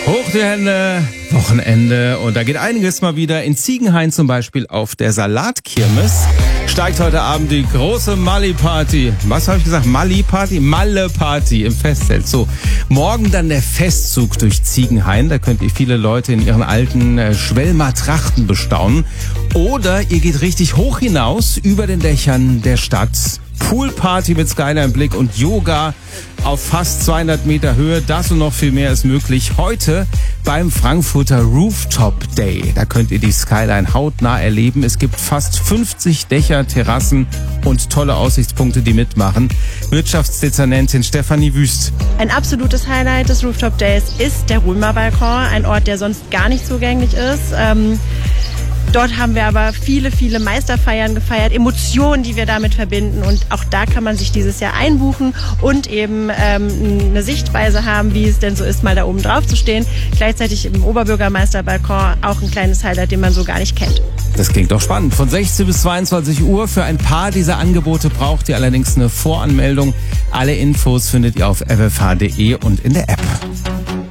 Hoch die Hände, Wochenende und da geht einiges mal wieder. In Ziegenhain zum Beispiel auf der Salatkirmes steigt heute Abend die große Malli-Party. Was habe ich gesagt? Malli-Party? Malle-Party im Festzelt. So, morgen dann der Festzug durch Ziegenhain. Da könnt ihr viele Leute in ihren alten Schwelmer-Trachten bestaunen. Oder ihr geht richtig hoch hinaus über den Dächern der Stadt. Poolparty mit Skyline-Blick und Yoga auf fast 200 Meter Höhe. Das und noch viel mehr ist möglich heute beim Frankfurter Rooftop Day. Da könnt ihr die Skyline hautnah erleben. Es gibt fast 50 Dächer, Terrassen und tolle Aussichtspunkte, die mitmachen. Wirtschaftsdezernentin Stefanie Wüst. Ein absolutes Highlight des Rooftop Days ist der Römerbalkon, ein Ort, der sonst gar nicht zugänglich ist. Dort haben wir aber viele Meisterfeiern gefeiert, Emotionen, die wir damit verbinden, und auch da kann man sich dieses Jahr einbuchen und eben eine Sichtweise haben, wie es denn so ist, mal da oben drauf zu stehen. Gleichzeitig im Oberbürgermeisterbalkon auch ein kleines Highlight, den man so gar nicht kennt. Das klingt doch spannend. Von 16 bis 22 Uhr. Für ein paar dieser Angebote braucht ihr allerdings eine Voranmeldung. Alle Infos findet ihr auf ffh.de und in der App.